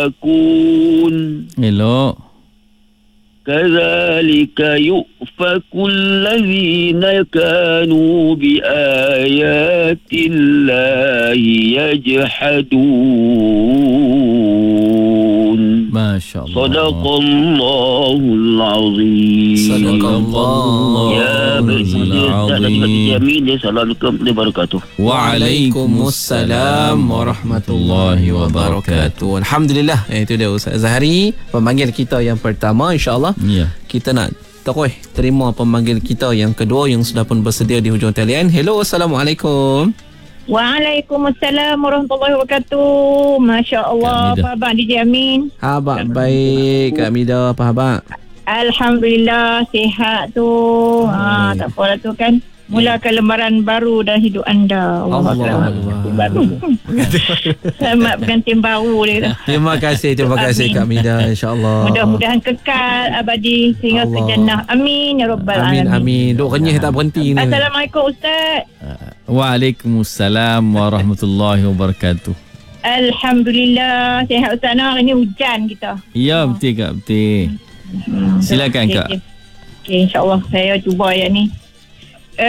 Elok. كذلك يؤفك الذين كانوا بآيات الله يجحدون. Masya Allah. Sadaqallahul Azim. Sadaqallah. Ya Baik Jamin. Assalamualaikum warahmatullahi wabarakatuh. Waalaikumsalam warahmatullahi wabarakatuh. Alhamdulillah, itu dia Ustaz Zahari, pemanggil kita yang pertama. InsyaAllah kita nak terus terima pemanggil kita yang kedua yang sudah pun bersedia di hujung talian. Hello, Assalamualaikum. Waalaikumsalam warahmatullahi wabarakatuh. Masya Allah. Apa khabar DJ Amin? Khabar baik Kak Mida. Apa khabar? Alhamdulillah sihat tu. Tak apalah tu kan. Mulakan lembaran baru dalam hidup anda. Allah baru. Selamat pengantin baru dia. Terima kasih Kak Mida, insya-Allah. Mudah-mudahan kekal abadi sehingga ke jannah. Amin ya rabbal alamin. Amin. Duk renyah tak berhenti ni. Assalamualaikum Ustaz. Waalaikumsalam warahmatullahi wabarakatuh. Alhamdulillah sihat Ustaz. Hari ni hujan kita. Ya, betul Kak, betul. Silakan Kak. Okey, insya-Allah saya cuba yang ni.